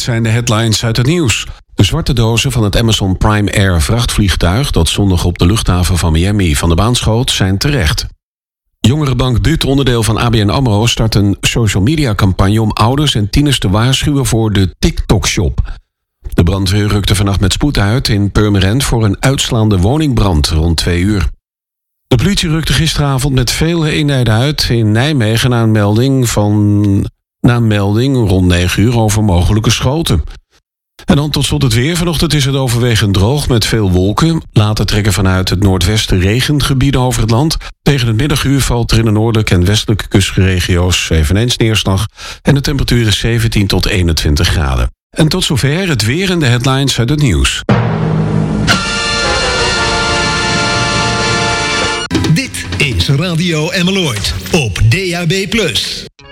dit zijn de headlines uit het nieuws. De zwarte dozen van het Amazon Prime Air vrachtvliegtuig dat zondag op de luchthaven van Miami van de baan schoot, zijn terecht. Jongerenbank DUT, onderdeel van ABN AMRO, start een social media campagne om ouders en tieners te waarschuwen voor de TikTok-shop. De brandweer rukte vannacht met spoed uit in Purmerend voor een uitslaande woningbrand rond 2 uur. De politie rukte gisteravond met vele eenheden uit in Nijmegen na een melding rond 9 uur over mogelijke schoten. En dan tot slot het weer. Vanochtend is het overwegend droog met veel wolken. Later trekken vanuit het noordwesten regengebieden over het land. Tegen het middaguur valt er in de noordelijke en westelijke kustregio's eveneens neerslag. En de temperatuur is 17 tot 21 graden. En tot zover het weer en de headlines uit het nieuws. Dit is Radio Emmeloord op DAB+.